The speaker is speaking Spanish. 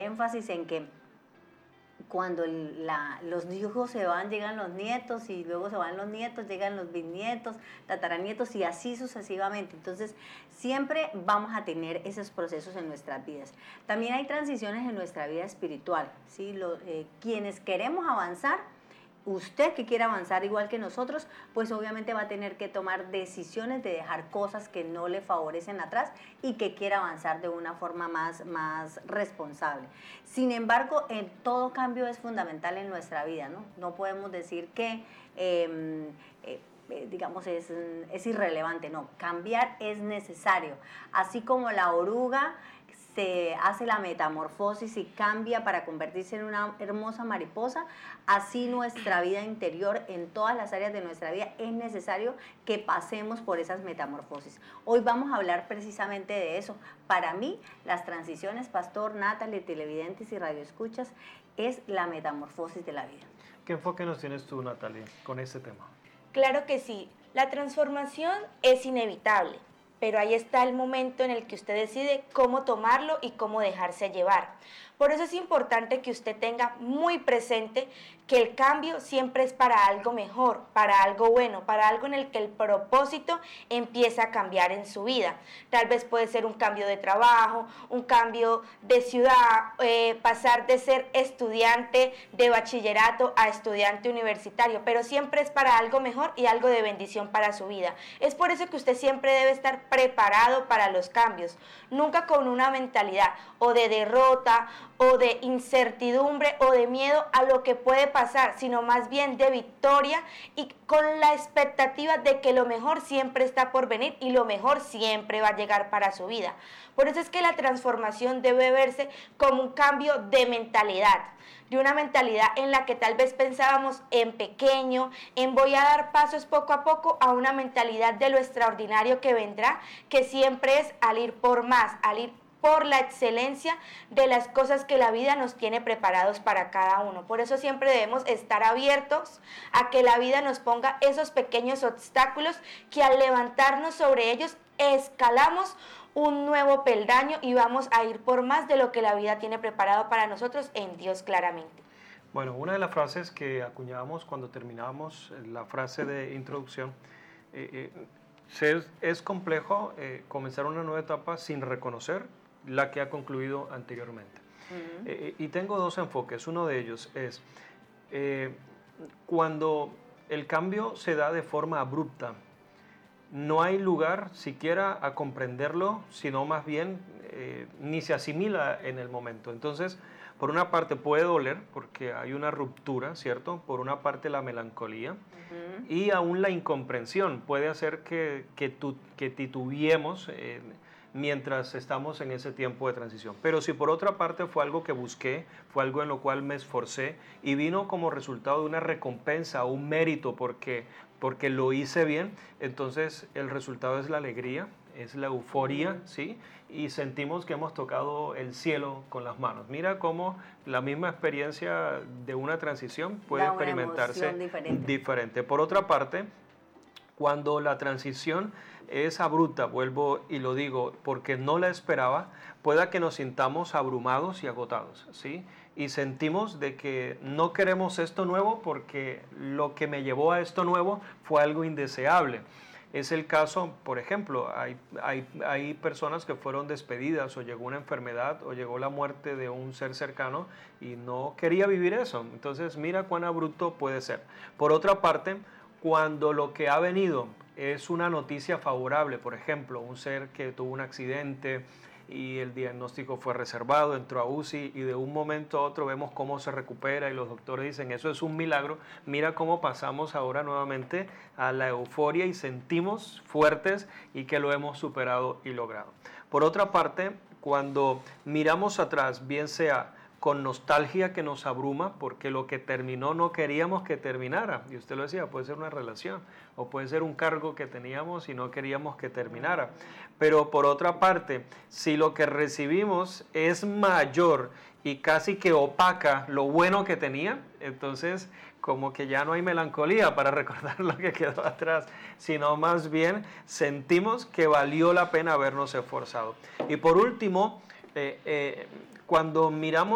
énfasis en que cuando los hijos se van, llegan los nietos, y luego se van los nietos, llegan los bisnietos, tataranietos, y así sucesivamente. Entonces, siempre vamos a tener esos procesos en nuestras vidas. También hay transiciones en nuestra vida espiritual, ¿sí? Quienes queremos avanzar, usted que quiere avanzar igual que nosotros, pues obviamente va a tener que tomar decisiones de dejar cosas que no le favorecen atrás y que quiera avanzar de una forma más responsable. Sin embargo, en todo cambio es fundamental en nuestra vida, ¿no? No podemos decir que digamos, es irrelevante, no, cambiar es necesario. Así como la oruga se hace la metamorfosis y cambia para convertirse en una hermosa mariposa, así nuestra vida interior, en todas las áreas de nuestra vida, es necesario que pasemos por esas metamorfosis. Hoy vamos a hablar precisamente de eso. Para mí, las transiciones, Pastor, Natalie, televidentes y radioescuchas, es la metamorfosis de la vida. ¿Qué enfoque nos tienes tú, Natalie, con este tema? Claro que sí, la transformación es inevitable, pero ahí está el momento en el que usted decide cómo tomarlo y cómo dejarse llevar. Por eso es importante que usted tenga muy presente que el cambio siempre es para algo mejor, para algo bueno, para algo en el que el propósito empieza a cambiar en su vida. Tal vez puede ser un cambio de trabajo, un cambio de ciudad, pasar de ser estudiante de bachillerato a estudiante universitario, pero siempre es para algo mejor y algo de bendición para su vida. Es por eso que usted siempre debe estar preparado para los cambios, nunca con una mentalidad o de derrota o de incertidumbre o de miedo a lo que puede pasar, sino más bien de victoria y con la expectativa de que lo mejor siempre está por venir y lo mejor siempre va a llegar para su vida. Por eso es que la transformación debe verse como un cambio de mentalidad, de una mentalidad en la que tal vez pensábamos en pequeño, en voy a dar pasos poco a poco, a una mentalidad de lo extraordinario que vendrá, que siempre es al ir por más, al ir por la excelencia de las cosas que la vida nos tiene preparados para cada uno. Por eso siempre debemos estar abiertos a que la vida nos ponga esos pequeños obstáculos que al levantarnos sobre ellos escalamos un nuevo peldaño y vamos a ir por más de lo que la vida tiene preparado para nosotros en Dios claramente. Bueno, una de las frases que acuñábamos cuando terminábamos la frase de introducción, es complejo comenzar una nueva etapa sin reconocer la que ha concluido anteriormente. Y tengo dos enfoques. Uno de ellos es cuando el cambio se da de forma abrupta, no hay lugar siquiera a comprenderlo, sino más bien ni se asimila en el momento. Entonces, por una parte puede doler porque hay una ruptura, ¿cierto? Por una parte la melancolía y aún la incomprensión puede hacer que titubeemos mientras estamos en ese tiempo de transición. Pero si por otra parte fue algo que busqué, fue algo en lo cual me esforcé y vino como resultado de una recompensa, un mérito porque lo hice bien, entonces el resultado es la alegría, es la euforia, ¿sí? Y sentimos que hemos tocado el cielo con las manos. Mira cómo la misma experiencia de una transición puede experimentarse diferente. Por otra parte, cuando la transición es abrupta, vuelvo y lo digo porque no la esperaba, pueda que nos sintamos abrumados y agotados, ¿sí? Y sentimos de que no queremos esto nuevo porque lo que me llevó a esto nuevo fue algo indeseable. Es el caso, por ejemplo, hay personas que fueron despedidas o llegó una enfermedad o llegó la muerte de un ser cercano y no quería vivir eso. Entonces mira cuán abrupto puede ser. Por otra parte, cuando lo que ha venido es una noticia favorable, por ejemplo, un ser que tuvo un accidente y el diagnóstico fue reservado, entró a UCI y de un momento a otro vemos cómo se recupera y los doctores dicen eso es un milagro, mira cómo pasamos ahora nuevamente a la euforia y sentimos fuertes y que lo hemos superado y logrado. Por otra parte, cuando miramos atrás, bien sea con nostalgia que nos abruma porque lo que terminó no queríamos que terminara, y usted lo decía, puede ser una relación o puede ser un cargo que teníamos y no queríamos que terminara, pero por otra parte, si lo que recibimos es mayor y casi que opaca lo bueno que tenía, entonces como que ya no hay melancolía para recordar lo que quedó atrás, sino más bien sentimos que valió la pena habernos esforzado. Y por último, cuando miramos